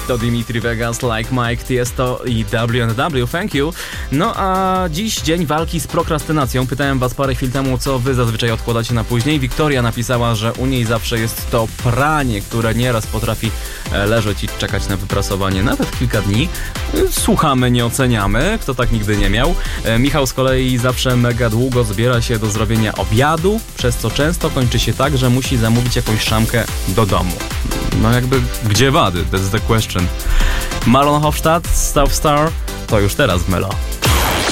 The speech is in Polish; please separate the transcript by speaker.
Speaker 1: to Dimitri Vegas, Like Mike, Tiesto i W&W, thank you. No a dziś dzień walki z prokrastynacją. Pytałem was parę chwil temu, co wy zazwyczaj odkładacie na później. Wiktoria napisała, że u niej zawsze jest to pranie, które nieraz potrafi leżeć i czekać na wyprasowanie nawet kilka dni. Słuchamy, nie oceniamy, kto tak nigdy nie miał. Michał z kolei zawsze mega długo zbiera się do zrobienia obiadu, przez co często kończy się tak, że musi zamówić jakąś szamkę do domu. No jakby, gdzie wady? That's the question. Marlon Hofstadt, South Star, to już teraz w Melo.